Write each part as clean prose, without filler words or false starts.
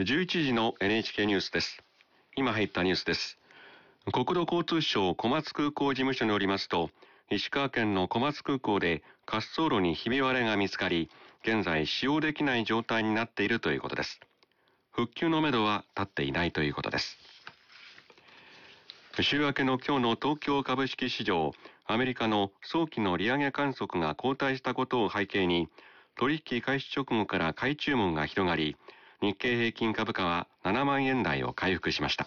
11時の NHK ニュースです。今入ったニュースです。国土交通省小松空港事務所によりますと、石川県の小松空港で滑走路にひび割れが見つかり、現在使用できない状態になっているということです。復旧のめどは立っていないということです。週明けの今日の東京株式市場、アメリカの早期の利上げ観測が後退したことを背景に、取引開始直後から買い注文が広がり、日経平均株価は7万円台を回復しました。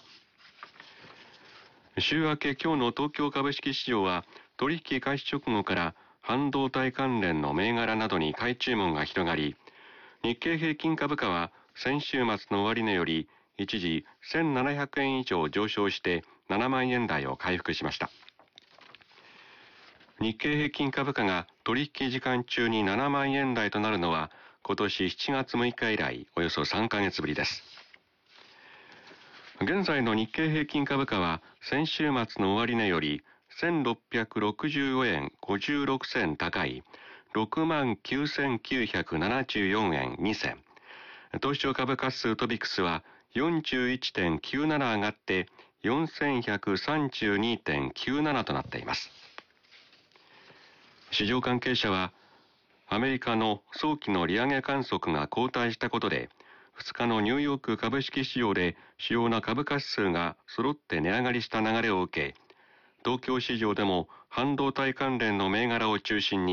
週明け今日の東京株式市場は、取引開始直後から半導体関連の銘柄などに買い注文が広がり、日経平均株価は先週末の終値より一時1700円以上上昇して7万円台を回復しました。日経平均株価が取引時間中に7万円台となるのは今年7月6日以来およそ3ヶ月ぶりです。現在の日経平均株価は先週末の終値より1664円56銭高い 69,974 円2銭。東証株価指数トピックスは 41.97 上がって4132.97 となっています。市場関係者は、アメリカの早期の利上げ観測が後退したことで、2日のニューヨーク株式市場で主要な株価指数が揃って値上がりした流れを受け、東京市場でも半導体関連の銘柄を中心に